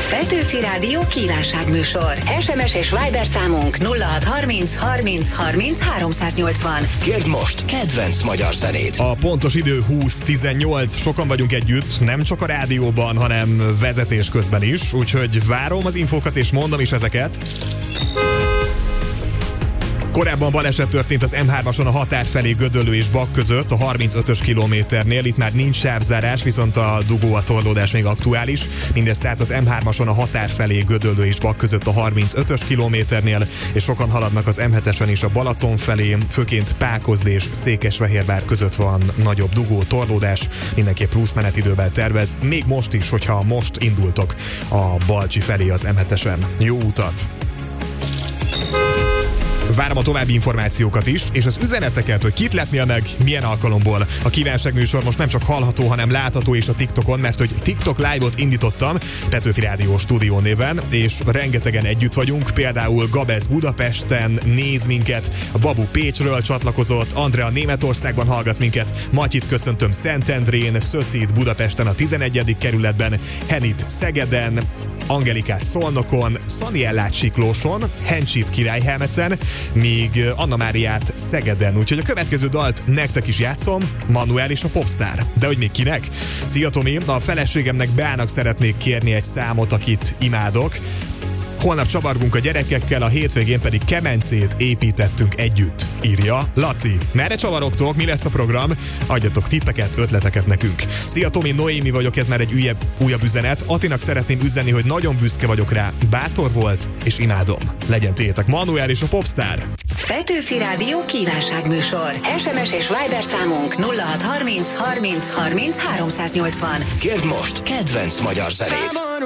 Petőfi Rádió kívánságműsor. SMS és Viber számunk 0630 30 30 380. Kérd most kedvenc magyar zenét. A pontos idő 20:18. Sokan vagyunk együtt, nem csak a rádióban, hanem vezetés közben is. Úgyhogy várom az infókat és mondom is ezeket. Korábban baleset történt az M3-ason a határ felé Gödöllő és Bak között, a 35-ös kilométernél. Itt már nincs sávzárás, viszont a dugó, a torlódás még aktuális. Mindez tehát az M3-ason a határ felé Gödöllő és Bak között a 35-ös kilométernél, és sokan haladnak az M7-esen is a Balaton felé, főként Pákozd és Székesfehérvár között van nagyobb dugó, torlódás. Mindenképp plusz menetidővel tervez, még most is, hogyha most indultok a Balcsi felé az M7-esen. Jó utat! Várom a további információkat is, és az üzeneteket, hogy kit lepnél meg, milyen alkalomból. A kívánságműsor most nem csak hallható, hanem látható is a TikTokon, mert hogy TikTok Live-ot indítottam Petőfi Rádió stúdió néven, és rengetegen együtt vagyunk, például Gabez Budapesten néz minket, a Babu Pécsről csatlakozott, Andrea Németországban hallgat minket, Matyit köszöntöm Szentendrén, Szöszid Budapesten a 11. kerületben, Henit Szegeden, Angelikát Szolnokon, Szaniellát Siklóson, Hencsit Királyhelmecen, míg Anna Máriát Szegeden. Úgyhogy a következő dalt nektek is játszom, Manuel és a Popstar. De hogy még kinek? Szia Tomi, a feleségemnek Beának szeretnék kérni egy számot, akit imádok. Holnap csavargunk a gyerekekkel, a hétvégén pedig kemencét építettünk együtt, írja Laci. Merre csavarogtok? Mi lesz a program? Adjatok tippeket, ötleteket nekünk. Szia Tomi, Noémi vagyok, ez már egy újabb üzenet. Atinak szeretném üzenni, hogy nagyon büszke vagyok rá. Bátor volt, és imádom. Legyen tétek Manuel és a Popstar. Petőfi Rádió kívánságműsor. SMS és Viber számunk 0630 30 30 380. Kérd most kedvenc magyar zenét.